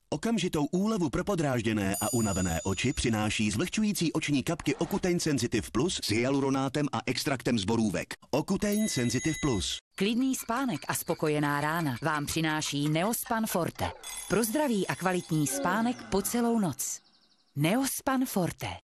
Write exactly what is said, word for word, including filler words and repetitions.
Okamžitou úlevu pro podrážděné a unavené oči přináší zvlhčující oční kapky Ocutein Sensitive Plus s hyaluronátem a extraktem z borůvek. Ocutein Sensitive Plus. Klidný spánek a spokojená rána vám přináší Neospan Forte. Pro zdravý a kvalitní spánek po celou noc. Neospan Forte.